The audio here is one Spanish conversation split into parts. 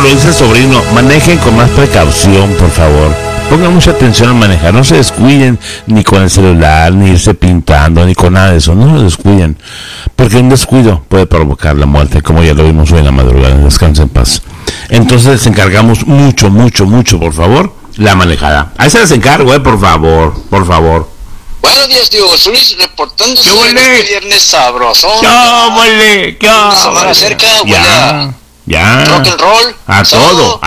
lo dice el sobrino, manejen con más precaución, por favor. Pongan mucha atención al manejar, no se descuiden ni con el celular, ni irse pintando, ni con nada de eso, no lo descuiden, porque un descuido puede provocar la muerte, como ya lo vimos hoy en la madrugada. Descansen en paz. Entonces les encargamos mucho, por favor, la manejada. Ahí se les encargo, por favor. Buenos días, tío Luis, reportándose este viernes sabroso. ¿Qué semana cerca, ya. Rock and roll. A todo.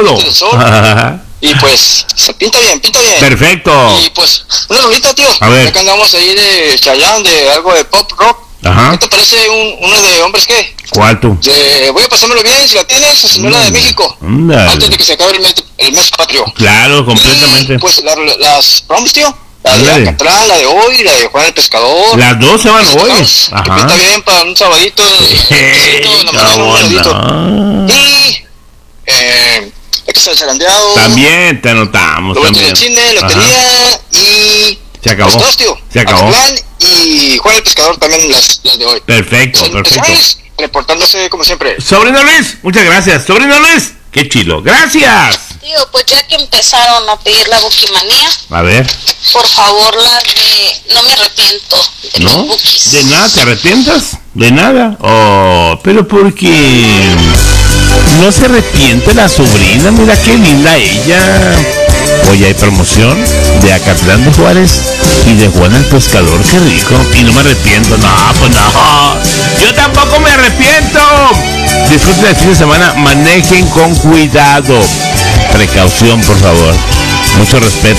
Y pues, se pinta bien. Perfecto. Y pues, una rolita, tío. A ver. Ya que andamos ahí de Chayanne, de algo de pop rock. Ajá. ¿Qué te parece uno de hombres qué? ¿Cuál tú? Voy a pasármelo bien, si la tienes, si no la de México. Antes de que se acabe el mes patrio. Claro, completamente. Y pues las proms, tío. La de Alcatrán, la de hoy, la de Juan el Pescador. Las dos se van hoy. Ajá. Que pinta bien para un sabadito. Y Extra Zarandeado. También te anotamos. Lo del cine, lotería y... Se acabó. Los dos, tío. Se acabó. Alcatrán y Juan el Pescador también las de hoy. Perfecto. Reportándose como siempre. Sobrino Luis, muchas gracias. Sobrino Luis, qué chilo. Gracias. Tío, pues ya que empezaron a pedir la Bukimanía, A ver. por favor, la de No me arrepiento de los Bukis. ¿De nada te arrepientas? ¿De nada? Oh, pero ¿por qué? No se arrepiente la sobrina, mira qué linda ella. Hoy hay promoción de Acatlán de Juárez y de Juan el Pescador, qué rico. Y no me arrepiento, no, pues no. Yo tampoco me arrepiento. Disfruten el fin de semana, manejen con cuidado. Precaución, por favor. Mucho respeto.